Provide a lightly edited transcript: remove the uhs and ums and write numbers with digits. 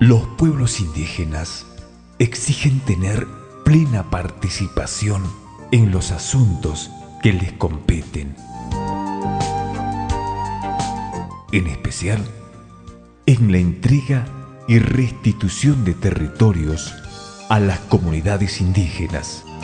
Los pueblos indígenas exigen tener plena participación en los asuntos que les competen, en especial en la entrega y restitución de territorios a las comunidades indígenas.